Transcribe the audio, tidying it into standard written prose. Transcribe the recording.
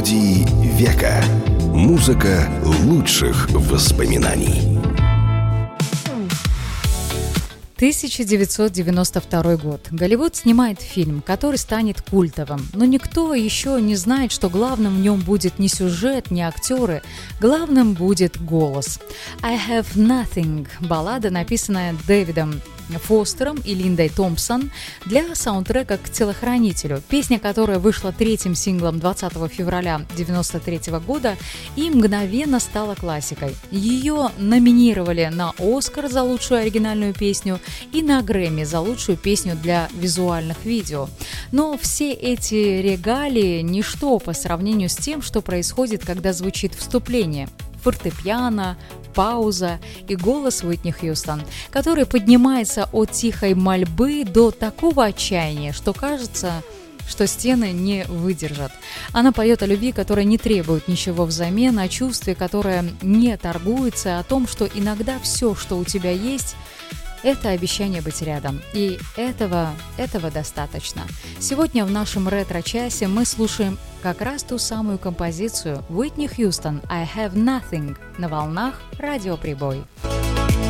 Мелодии века. Музыка лучших воспоминаний. 1992 год. Голливуд снимает фильм, который станет культовым, но никто еще не знает, что главным в нем будет не сюжет, не актеры, главным будет голос. «I Have Nothing» – баллада, написанная Дэвидом Фостером и Линдой Томпсон для саундтрека к «Телохранителю», песня, которая вышла третьим синглом 20 февраля 1993 года и мгновенно стала классикой. Ее номинировали на «Оскар» за лучшую оригинальную песню и на «Грэмми» за лучшую песню для визуальных видео. Но все эти регалии – ничто по сравнению с тем, что происходит, когда звучит вступление. Фортепиано, пауза и голос Уитни Хьюстон, который поднимается от тихой мольбы до такого отчаяния, что кажется, что стены не выдержат. Она поет о любви, которая не требует ничего взамен, о чувстве, которое не торгуется, о том, что иногда все, что у тебя есть, это обещание быть рядом. И этого достаточно. Сегодня в нашем ретро-часе мы слушаем как раз ту самую композицию Уитни Хьюстон «I Have Nothing» на волнах Радио Прибой.